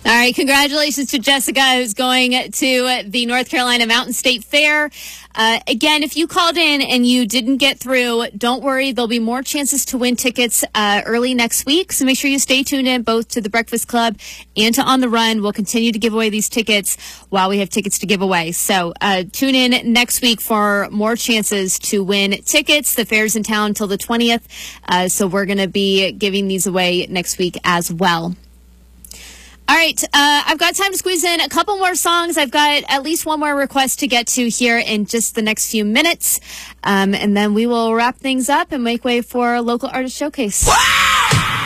All right, congratulations to Jessica, who's going to the North Carolina Mountain State Fair. Again, if you called in and you didn't get through, don't worry. There'll be more chances to win tickets early next week. So make sure you stay tuned in both to the Breakfast Club and to On the Run. We'll continue to give away these tickets while we have tickets to give away. So tune in next week for more chances to win tickets. The fair's in town till the 20th. So we're going to be giving these away next week as well. All right, I've got time to squeeze in a couple more songs. I've got at least one more request to get to here in just the next few minutes. And then we will wrap things up and make way for a local artist showcase.